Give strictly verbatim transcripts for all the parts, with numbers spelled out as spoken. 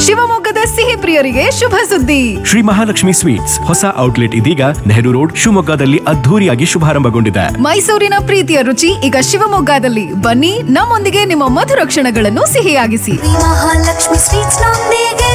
ಶಿವಮೊಗ್ಗದ ಸಿಹಿ ಪ್ರಿಯರಿಗೆ ಶುಭ ಸುದ್ದಿ. ಶ್ರೀ ಮಹಾಲಕ್ಷ್ಮಿ ಸ್ವೀಟ್ಸ್ ಹೊಸ ಔಟ್ಲೆಟ್ ಇದೀಗ ನೆಹರು ರೋಡ್ ಶಿವಮೊಗ್ಗದಲ್ಲಿ ಅದ್ಧೂರಿಯಾಗಿ ಶುಭಾರಂಭಗೊಂಡಿದೆ. ಮೈಸೂರಿನ ಪ್ರೀತಿಯ ರುಚಿ ಈಗ ಶಿವಮೊಗ್ಗದಲ್ಲಿ. ಬನ್ನಿ, ನಮ್ಮೊಂದಿಗೆ ನಿಮ್ಮ ಮಧುರ ಕ್ಷಣಗಳನ್ನು ಸಿಹಿಯಾಗಿಸಿ. ಮಹಾಲಕ್ಷ್ಮಿ ಸ್ವೀಟ್ಸ್ ನೊಂದಿಗೆ.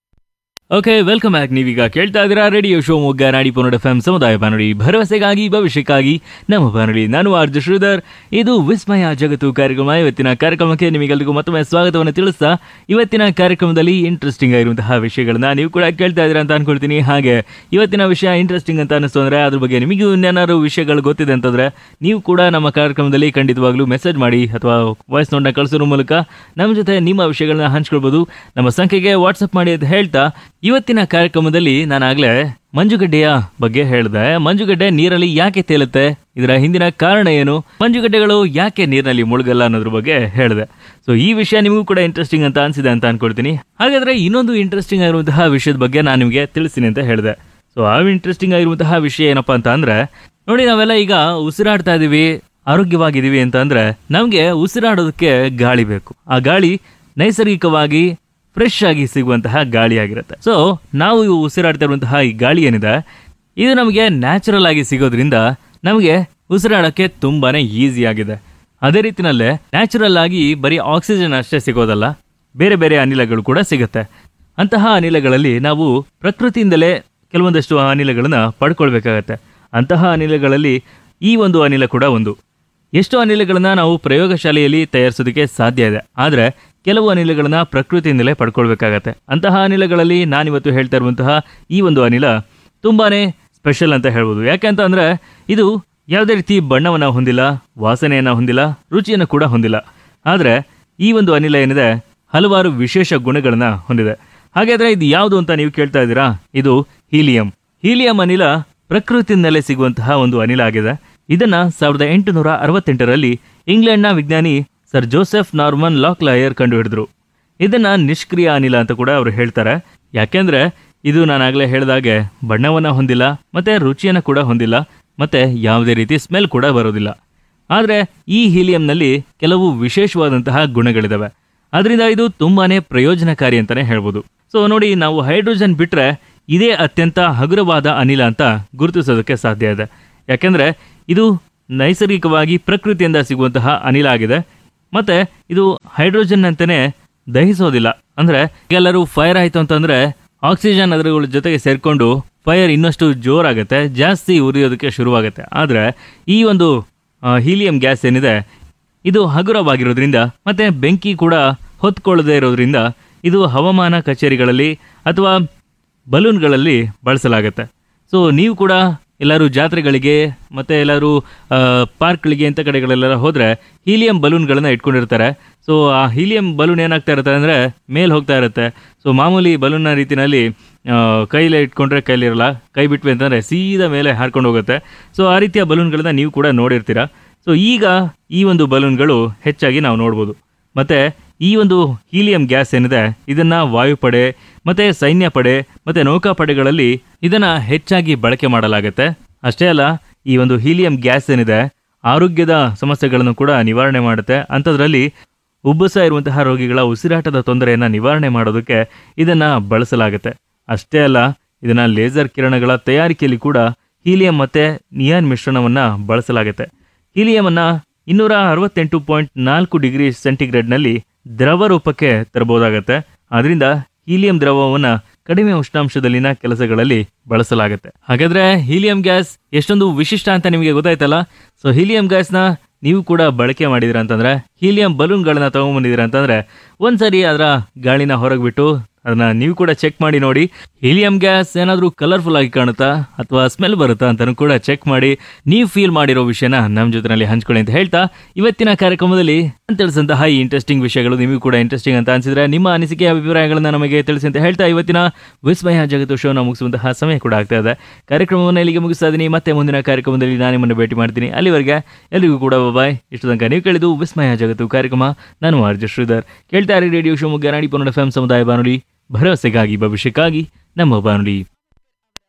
Okay, welcome back. ನೀವೀಗ ಕೇಳ್ತಾ ಇದ್ದೀರಾ ರೇಡಿಯೋ ಶಿವಮೊಗ್ಗ ನಾಡಿ ಪೊನ್ನಡ ಎಫ್ ಎಂ ಸಮುದಾಯ ಬಾನುಲಿ, ಭರವಸೆಗಾಗಿ ಭವಿಷ್ಯಕ್ಕಾಗಿ ನಮ್ಮ ಬಾನುಲಿ. ನಾನು ಆರ್ ಜೆ ಶ್ರೀಧರ್. ಇದು ವಿಸ್ಮಯ ಜಗತ್ತು ಕಾರ್ಯಕ್ರಮ. ಇವತ್ತಿನ ಕಾರ್ಯಕ್ರಮಕ್ಕೆ ನಿಮಗೆಲ್ಲರಿಗೂ ಮತ್ತೊಮ್ಮೆ ಸ್ವಾಗತವನ್ನು ತಿಳಿಸ್ತಾ, ಇವತ್ತಿನ ಕಾರ್ಯಕ್ರಮದಲ್ಲಿ ಇಂಟ್ರೆಸ್ಟಿಂಗ್ ಆಗಿರುವಂತಹ ವಿಷಯಗಳನ್ನ ನೀವು ಕೂಡ ಕೇಳ್ತಾ ಇದ್ದೀರಾ ಅಂತ ಅನ್ಕೊಳ್ತೀನಿ. ಹಾಗೆ ಇವತ್ತಿನ ವಿಷಯ ಇಂಟ್ರೆಸ್ಟಿಂಗ್ ಅಂತ ಅನಿಸ್ತು ಅಂದರೆ ಅದ್ರ ಬಗ್ಗೆ ನಿಮಗೂ ಇನ್ನೇನಾದ್ರು ವಿಷಯಗಳು ಗೊತ್ತಿದೆ ಅಂತಂದ್ರೆ ನೀವು ಕೂಡ ನಮ್ಮ ಕಾರ್ಯಕ್ರಮದಲ್ಲಿ ಖಂಡಿತವಾಗ್ಲೂ ಮೆಸೇಜ್ ಮಾಡಿ ಅಥವಾ ವಾಯ್ಸ್ ನೋಟ್ನ ಕಳಿಸೋದ್ರ ಮೂಲಕ ನಮ್ಮ ಜೊತೆ ನಿಮ್ಮ ವಿಷಯಗಳನ್ನ ಹಂಚ್ಕೊಳ್ಬೋದು. ನಮ್ಮ ಸಂಖ್ಯೆಗೆ ವಾಟ್ಸಪ್ ಮಾಡಿ ಅಂತ ಹೇಳ್ತಾ, ಇವತ್ತಿನ ಕಾರ್ಯಕ್ರಮದಲ್ಲಿ ನಾನಾಗಲೇ ಮಂಜುಗಡ್ಡೆಯ ಬಗ್ಗೆ ಹೇಳಿದೆ. ಮಂಜುಗಡ್ಡೆ ನೀರಲ್ಲಿ ಯಾಕೆ ತೇಲುತ್ತೆ, ಇದರ ಹಿಂದಿನ ಕಾರಣ ಏನು, ಮಂಜುಗಡ್ಡೆಗಳು ಯಾಕೆ ನೀರಿನಲ್ಲಿ ಮುಳುಗಲ್ಲ ಅನ್ನೋದ್ರ ಬಗ್ಗೆ ಹೇಳಿದೆ. ಸೊ ಈ ವಿಷಯ ನಿಮಗೂ ಕೂಡ ಇಂಟ್ರೆಸ್ಟಿಂಗ್ ಅಂತ ಅನ್ಸಿದೆ ಅಂತ ಅನ್ಕೊಳ್ತೀನಿ. ಹಾಗಾದ್ರೆ ಇನ್ನೊಂದು ಇಂಟ್ರೆಸ್ಟಿಂಗ್ ಆಗಿರುವಂತಹ ವಿಷಯದ ಬಗ್ಗೆ ನಾನು ನಿಮಗೆ ತಿಳಿಸ್ತೀನಿ ಅಂತ ಹೇಳಿದೆ. ಸೊ ಆ ಇಂಟ್ರೆಸ್ಟಿಂಗ್ ಆಗಿರುವಂತಹ ವಿಷಯ ಏನಪ್ಪಾ ಅಂತ ಅಂದ್ರೆ, ನೋಡಿ, ನಾವೆಲ್ಲ ಈಗ ಉಸಿರಾಡ್ತಾ ಇದೀವಿ, ಆರೋಗ್ಯವಾಗಿದ್ದೀವಿ ಅಂತ ಅಂದ್ರೆ ನಮ್ಗೆ ಉಸಿರಾಡೋದಕ್ಕೆ ಗಾಳಿ ಬೇಕು. ಆ ಗಾಳಿ ನೈಸರ್ಗಿಕವಾಗಿ ಫ್ರೆಶ್ ಆಗಿ ಸಿಗುವಂತಹ ಗಾಳಿ ಆಗಿರುತ್ತೆ. ಸೊ ನಾವು ಇವು ಉಸಿರಾಡ್ತಾ ಇರುವಂತಹ ಈ ಗಾಳಿ ಏನಿದೆ, ಇದು ನಮಗೆ ನ್ಯಾಚುರಲ್ ಆಗಿ ಸಿಗೋದ್ರಿಂದ ನಮಗೆ ಉಸಿರಾಡೋಕ್ಕೆ ತುಂಬಾನೇ ಈಸಿ ಆಗಿದೆ. ಅದೇ ರೀತಿನಲ್ಲೇ ನ್ಯಾಚುರಲ್ ಆಗಿ ಬರೀ ಆಕ್ಸಿಜನ್ ಅಷ್ಟೇ ಸಿಗೋದಲ್ಲ, ಬೇರೆ ಬೇರೆ ಅನಿಲಗಳು ಕೂಡ ಸಿಗುತ್ತೆ. ಅಂತಹ ಅನಿಲಗಳಲ್ಲಿ ನಾವು ಪ್ರಕೃತಿಯಿಂದಲೇ ಕೆಲವೊಂದಷ್ಟು ಅನಿಲಗಳನ್ನ ಪಡ್ಕೊಳ್ಬೇಕಾಗತ್ತೆ. ಅಂತಹ ಅನಿಲಗಳಲ್ಲಿ ಈ ಒಂದು ಅನಿಲ ಕೂಡ ಒಂದು. ಎಷ್ಟು ಅನಿಲಗಳನ್ನ ನಾವು ಪ್ರಯೋಗಶಾಲೆಯಲ್ಲಿ ತಯಾರಿಸೋದಕ್ಕೆ ಸಾಧ್ಯ ಇದೆ, ಆದರೆ ಕೆಲವು ಅನಿಲಗಳನ್ನ ಪ್ರಕೃತಿಯಿಂದಲೇ ಪಡ್ಕೊಳ್ಬೇಕಾಗತ್ತೆ. ಅಂತಹ ಅನಿಲಗಳಲ್ಲಿ ನಾನಿವತ್ತು ಹೇಳ್ತಾ ಇರುವಂತಹ ಈ ಒಂದು ಅನಿಲ ತುಂಬಾನೇ ಸ್ಪೆಷಲ್ ಅಂತ ಹೇಳ್ಬೋದು. ಯಾಕೆ ಅಂತ ಅಂದ್ರೆ ಇದು ಯಾವುದೇ ರೀತಿ ಬಣ್ಣವನ್ನ ಹೊಂದಿಲ್ಲ, ವಾಸನೆಯನ್ನ ಹೊಂದಿಲ್ಲ, ರುಚಿಯನ್ನು ಕೂಡ ಹೊಂದಿಲ್ಲ. ಆದರೆ ಈ ಒಂದು ಅನಿಲ ಏನಿದೆ ಹಲವಾರು ವಿಶೇಷ ಗುಣಗಳನ್ನ ಹೊಂದಿದೆ. ಹಾಗಾದ್ರೆ ಇದು ಯಾವುದು ಅಂತ ನೀವು ಕೇಳ್ತಾ ಇದ್ದೀರಾ? ಇದು ಹೀಲಿಯಂ. ಹೀಲಿಯಂ ಅನಿಲ ಪ್ರಕೃತಿಯಿಂದಲೇ ಸಿಗುವಂತಹ ಒಂದು ಅನಿಲ ಆಗಿದೆ. ಇದನ್ನ ಸಾವಿರದ ಎಂಟುನೂರ ಅರವತ್ತೆಂಟರಲ್ಲಿ ಇಂಗ್ಲೆಂಡ್ನ ವಿಜ್ಞಾನಿ ಸರ್ ಜೋಸೆಫ್ ನಾರ್ಮನ್ ಲಾಕ್ಲಾಯರ್ ಕಂಡು ಹಿಡಿದ್ರು. ಇದನ್ನ ನಿಷ್ಕ್ರಿಯ ಅನಿಲ ಅಂತ ಕೂಡ ಅವರು ಹೇಳ್ತಾರೆ. ಯಾಕೆಂದ್ರೆ ಇದು ನಾನಾಗಲೇ ಹೇಳಿದಾಗೆ ಬಣ್ಣವನ್ನ ಹೊಂದಿಲ್ಲ, ಮತ್ತೆ ರುಚಿಯನ್ನ ಕೂಡ ಹೊಂದಿಲ್ಲ, ಮತ್ತೆ ಯಾವುದೇ ರೀತಿ ಸ್ಮೆಲ್ ಕೂಡ ಬರೋದಿಲ್ಲ. ಆದ್ರೆ ಈ ಹೀಲಿಯಂನಲ್ಲಿ ಕೆಲವು ವಿಶೇಷವಾದಂತಹ ಗುಣಗಳಿದಾವೆ. ಅದರಿಂದ ಇದು ತುಂಬಾನೇ ಪ್ರಯೋಜನಕಾರಿ ಅಂತಾನೆ ಹೇಳ್ಬೋದು. ಸೊ ನೋಡಿ, ನಾವು ಹೈಡ್ರೋಜನ್ ಬಿಟ್ರೆ ಇದೇ ಅತ್ಯಂತ ಹಗುರವಾದ ಅನಿಲ ಅಂತ ಗುರುತಿಸೋದಕ್ಕೆ ಸಾಧ್ಯ ಇದೆ. ಯಾಕೆಂದ್ರೆ ಇದು ನೈಸರ್ಗಿಕವಾಗಿ ಪ್ರಕೃತಿಯಿಂದ ಸಿಗುವಂತಹ ಅನಿಲ ಆಗಿದೆ. ಮತ್ತೆ ಇದು ಹೈಡ್ರೋಜನ್ ಅಂತಾನೆ ದಹಿಸೋದಿಲ್ಲ. ಅಂದ್ರೆ ಎಲ್ಲರೂ ಫೈರ್ ಆಯ್ತು ಅಂತಂದ್ರೆ ಆಕ್ಸಿಜನ್ ಅದರ ಜೊತೆಗೆ ಸೇರ್ಕೊಂಡು ಫೈರ್ ಇನ್ನಷ್ಟು ಜೋರಾಗುತ್ತೆ, ಜಾಸ್ತಿ ಉರಿಯೋದಕ್ಕೆ ಶುರುವಾಗುತ್ತೆ. ಆದ್ರೆ ಈ ಒಂದು ಹೀಲಿಯಂ ಗ್ಯಾಸ್ ಏನಿದೆ ಇದು ಹಗುರವಾಗಿರೋದ್ರಿಂದ ಮತ್ತೆ ಬೆಂಕಿ ಕೂಡ ಹೊತ್ಕೊಳ್ಳದೆ ಇರೋದ್ರಿಂದ ಇದು ಹವಾಮಾನ ಕಚೇರಿಗಳಲ್ಲಿ ಅಥವಾ ಬಲೂನ್ಗಳಲ್ಲಿ ಬಳಸಲಾಗುತ್ತೆ. ಸೊ ನೀವು ಕೂಡ ಎಲ್ಲರೂ ಜಾತ್ರೆಗಳಿಗೆ ಮತ್ತೆ ಎಲ್ಲರೂ ಪಾರ್ಕ್ಗಳಿಗೆ ಇಂಥ ಕಡೆಗಳೆಲ್ಲ ಹೋದರೆ ಹೀಲಿಯಂ ಬಲೂನ್ಗಳನ್ನ ಇಟ್ಕೊಂಡಿರ್ತಾರೆ. ಸೊ ಆ ಹೀಲಿಯಂ ಬಲೂನ್ ಏನಾಗ್ತಾ ಇರುತ್ತೆ ಅಂದರೆ ಮೇಲೆ ಹೋಗ್ತಾ ಇರುತ್ತೆ. ಸೊ ಮಾಮೂಲಿ ಬಲೂನ್ನ ರೀತಿಯಲ್ಲಿ ಕೈಲೇ ಇಟ್ಕೊಂಡ್ರೆ ಕೈಲಿರಲ್ಲ, ಕೈ ಬಿಟ್ವಿ ಅಂತಂದರೆ ಸೀದಾ ಮೇಲೆ ಹಾರ್ಕೊಂಡು ಹೋಗುತ್ತೆ. ಸೊ ಆ ರೀತಿಯ ಬಲೂನ್ಗಳನ್ನ ನೀವು ಕೂಡ ನೋಡಿರ್ತೀರ. ಸೊ ಈಗ ಈ ಒಂದು ಬಲೂನ್ಗಳು ಹೆಚ್ಚಾಗಿ ನಾವು ನೋಡ್ಬೋದು. ಮತ್ತು ಈ ಒಂದು ಹೀಲಿಯಂ ಗ್ಯಾಸ್ ಏನಿದೆ ಇದನ್ನ ವಾಯುಪಡೆ ಮತ್ತೆ ಸೈನ್ಯ ಪಡೆ ಮತ್ತೆ ನೌಕಾಪಡೆಗಳಲ್ಲಿ ಇದನ್ನ ಹೆಚ್ಚಾಗಿ ಬಳಕೆ ಮಾಡಲಾಗುತ್ತೆ. ಅಷ್ಟೇ ಅಲ್ಲ, ಈ ಒಂದು ಹೀಲಿಯಂ ಗ್ಯಾಸ್ ಏನಿದೆ ಆರೋಗ್ಯದ ಸಮಸ್ಯೆಗಳನ್ನು ಕೂಡ ನಿವಾರಣೆ ಮಾಡುತ್ತೆ. ಅಂಥದ್ರಲ್ಲಿ ಉಬ್ಬಸ ಇರುವಂತಹ ರೋಗಿಗಳ ಉಸಿರಾಟದ ತೊಂದರೆಯನ್ನು ನಿವಾರಣೆ ಮಾಡೋದಕ್ಕೆ ಇದನ್ನ ಬಳಸಲಾಗುತ್ತೆ. ಅಷ್ಟೇ ಅಲ್ಲ, ಇದನ್ನ ಲೇಸರ್ ಕಿರಣಗಳ ತಯಾರಿಕೆಯಲ್ಲಿ ಕೂಡ ಹೀಲಿಯಂ ಮತ್ತೆ ನಿಯಾನ್ ಮಿಶ್ರಣವನ್ನ ಬಳಸಲಾಗುತ್ತೆ. ಹೀಲಿಯಂ ಅನ್ನ ಇನ್ನೂರ ಅರವತ್ತೆಂಟು ಪಾಯಿಂಟ್ ನಾಲ್ಕು ಡಿಗ್ರಿ ಸೆಂಟಿಗ್ರೇಡ್ನಲ್ಲಿ ದ್ರವ ರೂಪಕ್ಕೆ ತರಬಹುದಾಗತ್ತೆ. ಆದ್ರಿಂದ ಹೀಲಿಯಂ ದ್ರವವನ್ನ ಕಡಿಮೆ ಉಷ್ಣಾಂಶದಲ್ಲಿನ ಕೆಲಸಗಳಲ್ಲಿ ಬಳಸಲಾಗುತ್ತೆ. ಹಾಗಾದ್ರೆ ಹೀಲಿಯಂ ಗ್ಯಾಸ್ ಎಷ್ಟೊಂದು ವಿಶಿಷ್ಟ ಅಂತ ನಿಮಗೆ ಗೊತ್ತಾಯ್ತಲ್ಲ. ಸೊ ಹೀಲಿಯಂ ಗ್ಯಾಸ್ನ ನೀವು ಕೂಡ ಬಳಕೆ ಮಾಡಿದಿರ ಅಂತಂದ್ರೆ, ಹೀಲಿಯಂ ಬಲೂನ್ಗಳನ್ನ ತಗೊಂಡ್ಬಂದಿದ್ದೀರಾ ಅಂತಂದ್ರೆ ಒಂದ್ಸರಿ ಅದರ ಗಾಳಿನ ಹೊರಗೆ ಬಿಟ್ಟು ಅದನ್ನ ನೀವು ಕೂಡ ಚೆಕ್ ಮಾಡಿ ನೋಡಿ. ಹೀಲಿಯಂ ಗ್ಯಾಸ್ ಏನಾದರೂ ಕಲರ್ಫುಲ್ ಆಗಿ ಕಾಣುತ್ತಾ ಅಥವಾ ಸ್ಮೆಲ್ ಬರುತ್ತಾ ಅಂತಲೂ ಕೂಡ ಚೆಕ್ ಮಾಡಿ ನೀವು ಫೀಲ್ ಮಾಡಿರೋ ವಿಷಯನ ನಮ್ಮ ಜೊತೆನಲ್ಲಿ ಹಂಚ್ಕೊಳ್ಳಿ ಅಂತ ಹೇಳ್ತಾ, ಇವತ್ತಿನ ಕಾರ್ಯಕ್ರಮದಲ್ಲಿ ತಿಳಿಸಂತಹ ಈ ಇಂಟ್ರೆಸ್ಟಿಂಗ್ ವಿಷಯಗಳು ನಿಮಗೂ ಕೂಡ ಇಂಟ್ರೆಸ್ಟಿಂಗ್ ಅಂತ ಅನ್ಸಿದ್ರೆ ನಿಮ್ಮ ಅನಿಸಿಕೆ ಅಭಿಪ್ರಾಯಗಳನ್ನ ನಮಗೆ ತಿಳಿಸಿ ಅಂತ ಹೇಳ್ತಾ, ಇವತ್ತಿನ ವಿಸ್ಮಯ ಜಗತ್ತು ಶೋನ ಮುಗಿಸುವಂತಹ ಸಮಯ ಕೂಡ ಆಗ್ತಾ ಇದೆ. ಕಾರ್ಯಕ್ರಮವನ್ನು ಇಲ್ಲಿಗೆ ಮುಗಿಸ್ತಾ ಇದ್ದೀನಿ. ಮತ್ತೆ ಮುಂದಿನ ಕಾರ್ಯಕ್ರಮದಲ್ಲಿ ನಾನು ನಿಮ್ಮನ್ನು ಭೇಟಿ ಮಾಡ್ತೀನಿ. ಅಲ್ಲಿವರೆಗೆ ಎಲ್ಲಿಗೂ ಕೂಡ ಬಾಯ್. ಇಷ್ಟು ತನಕ ನೀವು ಕೇಳಿದ್ದು ವಿಸ್ಮಯ ಜಗತ್ತು ಕಾರ್ಯಕ್ರಮ. ನಾನು ಆರ್ ಜೆ ಶ್ರೀಧರ್. ಕೇಳ್ತಾ ಇರಿ ರೇಡಿಯೋ ಶಿವಮೊಗ್ಗ ನಾಡಿ ಪೊನ್ನಡ ಎಫ್ ಎಂ ಸಮುದಾಯ ಬಾನುಲಿ, ಭರವಸೆಗಾಗಿ ಭವಿಷ್ಯಕ್ಕಾಗಿ ನಮ್ಮ ಬಾನುಲಿ.